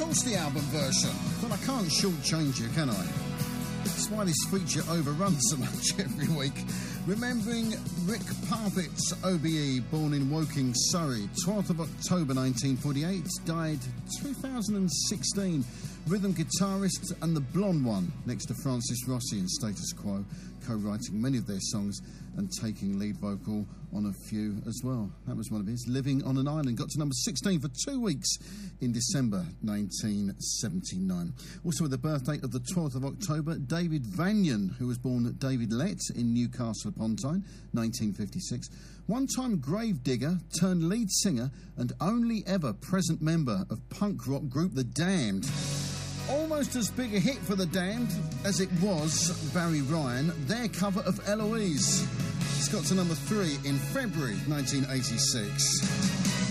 course the album version, but I can't shortchange you, can I? That's why this feature overruns so much every week. Remembering Rick Parfitt's OBE, born in Woking, Surrey, 12th of October 1948, died 2016. Rhythm guitarist and the blonde one, next to Francis Rossi in Status Quo, co-writing many of their songs and taking lead vocal on a few as well. That was one of his. Living on an Island got to number 16 for 2 weeks in December 1979. Also with the birth date of the 12th of October, David Vanyan, who was born David Lett in Newcastle upon Tyne, 1956. One-time gravedigger turned lead singer and only ever present member of punk rock group The Damned. Almost as big a hit for The Damned as it was Barry Ryan, their cover of Eloise. It's got to number 3 in February 1986.